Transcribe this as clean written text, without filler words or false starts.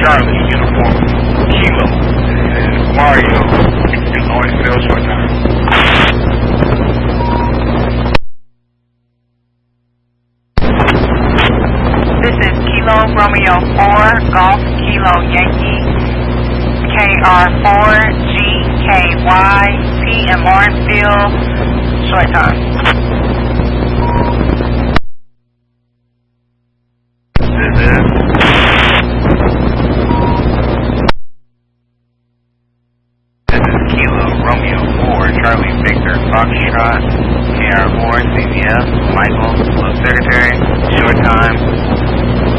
Charlie, uniform, Kilo, Mario, in Lawrenceville, short time. This is Kilo Romeo 4, Golf Kilo Yankee, KR4GKY, T in Lawrenceville, short time. This is Kilo Romeo 4, Charlie Victor, Foxtrot, KR4, CVF, Michael, Little Secretary, short time.